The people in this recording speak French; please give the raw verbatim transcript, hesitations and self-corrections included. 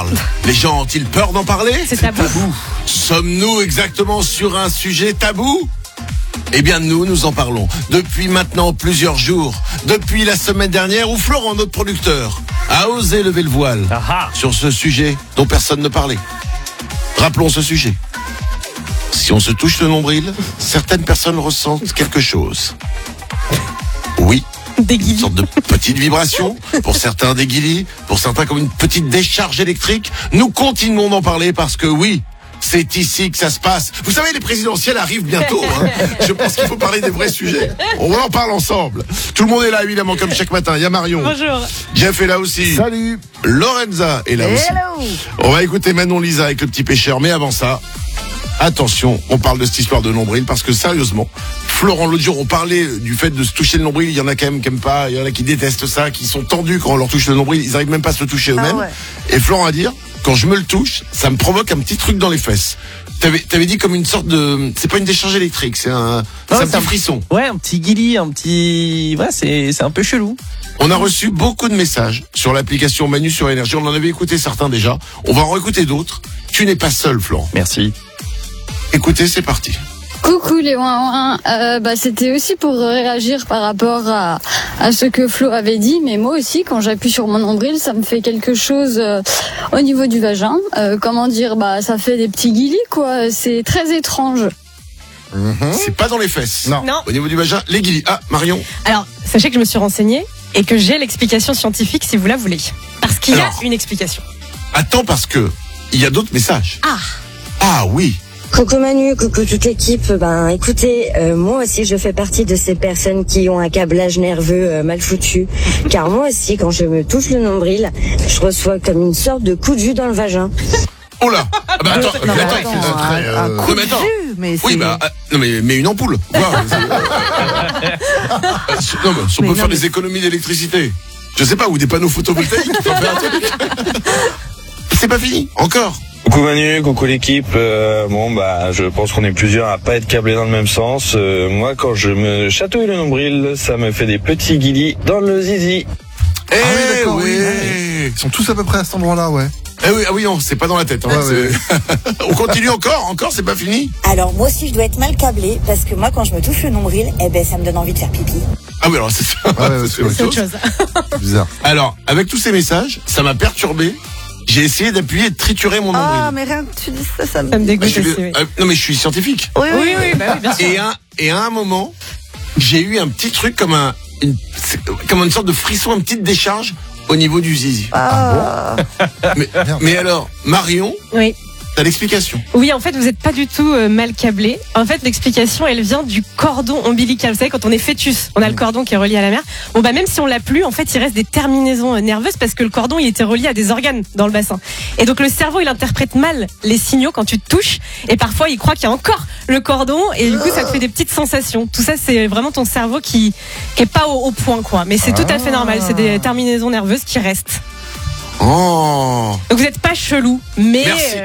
Les gens ont-ils peur d'en parler? C'est tabou. tabou. Sommes-nous exactement sur un sujet tabou? Eh bien, nous, nous en parlons depuis maintenant plusieurs jours. Depuis la semaine dernière où Florent, notre producteur, a osé lever le voile Aha. sur ce sujet dont personne ne parlait. Rappelons ce sujet. Si on se touche le nombril, certaines personnes ressentent quelque chose. Oui. Des une sorte de petite vibration, pour certains des guilis, pour certains comme une petite décharge électrique. Nous continuons d'en parler parce que oui, c'est ici que ça se passe. Vous savez, les présidentielles arrivent bientôt. Hein. Je pense qu'il faut parler des vrais sujets. On en parle ensemble. Tout le monde est là, évidemment, comme chaque matin. Il y a Marion. Bonjour. Jeff est là aussi. Salut. Lorenza est là Hello. aussi. On va écouter Manon Lisa avec le petit pêcheur. Mais avant ça, attention, on parle de cette histoire de nombril parce que sérieusement, Florent, l'autre jour, on parlait du fait de se toucher le nombril. Il y en a quand même qui aiment pas, il y en a qui détestent ça, qui sont tendus quand on leur touche le nombril. Ils arrivent même pas à se le toucher eux-mêmes. Ah ouais. Et Florent a dit, quand je me le touche, ça me provoque un petit truc dans les fesses. T'avais, t'avais dit comme une sorte de, c'est pas une décharge électrique, c'est un, Non, c'est un c'est petit un- frisson. Ouais, un petit guili, un petit... Ouais, c'est, c'est un peu chelou. On a reçu beaucoup de messages sur l'application Manu sur Énergie. On en avait écouté certains déjà. On va en réécouter d'autres. Tu n'es pas seul, Florent. Merci. Écoutez, c'est parti. Coucou les ouin euh, bah c'était aussi pour réagir par rapport à, à ce que Flo avait dit, mais moi aussi quand j'appuie sur mon nombril, ça me fait quelque chose euh, au niveau du vagin. Euh, comment dire, bah ça fait des petits guilis quoi. C'est très étrange. C'est pas dans les fesses. Non. Non. Au niveau du vagin, les guilis. Ah, Marion. Alors, sachez que je me suis renseignée et que j'ai l'explication scientifique si vous la voulez. Parce qu'il y a Alors. une explication. Attends parce que il y a d'autres messages. Ah. Ah oui. Coucou Manu, coucou toute l'équipe. Ben écoutez, euh, moi aussi je fais partie de ces personnes qui ont un câblage nerveux euh, mal foutu. Car moi aussi, quand je me touche le nombril, je reçois comme une sorte de coup de jus dans le vagin. Oh là. Ah bah attends, Non, mais attends, attends, c'est très, un, euh, un coup non, mais de attends. jus, mais Oui, c'est- bah, euh, non, mais, mais une ampoule. Voilà, c'est- Euh, non, mais si on Mais peut non, faire mais- des économies d'électricité. Je sais pas, ou des panneaux photovoltaïques, on peut faire un truc. C'est pas fini, encore. Coucou Manu, coucou l'équipe. Euh, bon bah, je pense qu'on est plusieurs à pas être câblés dans le même sens. Euh, moi, quand je me chatouille le nombril, ça me fait des petits guilis dans le zizi. Eh Ah oui, d'accord, oui. oui. Ils sont tous à peu près à cet endroit-là, ouais. Eh oui, ah oui, non, c'est pas dans la tête. Hein, Ouais, c'est- on continue encore, encore, c'est pas fini. Alors moi aussi je dois être mal câblée parce que moi quand je me touche le nombril, eh ben ça me donne envie de faire pipi. Ah oui, alors c'est ça. ouais, c'est ouais, autre C'est autre chose. chose. C'est bizarre. Alors, avec tous ces messages, ça m'a perturbé. J'ai essayé d'appuyer et de triturer mon nombril. Ah, mais rien que tu dis ça, ça me... Ça me dégoûte Ah, je suis- aussi, oui. euh, non mais je suis scientifique. Oui, oui, Oui, oui, bah oui, bien sûr. Et à, et à un moment, j'ai eu un petit truc comme un, une, c'est comme une sorte de frisson, une petite décharge au niveau du zizi. Ah, Mais, mais alors, Marion, Oui. t'as l'explication. Oui, en fait, vous n'êtes pas du tout euh, mal câblé. En fait, l'explication, elle vient du cordon ombilical. Vous savez, quand on est fœtus, on a le cordon qui est relié à la mère. Bon, bah, même si on l'a plus, en fait, il reste des terminaisons euh, nerveuses parce que le cordon, il était relié à des organes dans le bassin. Et donc, le cerveau, il interprète mal les signaux quand tu te touches. Et parfois, il croit qu'il y a encore le cordon. Et du coup, ça te fait des petites sensations. Tout ça, c'est vraiment ton cerveau qui, qui est pas au, au point, quoi. Mais c'est tout à fait normal. C'est des terminaisons nerveuses qui restent. Oh. Donc, vous n'êtes pas chelou, mais... Merci. euh,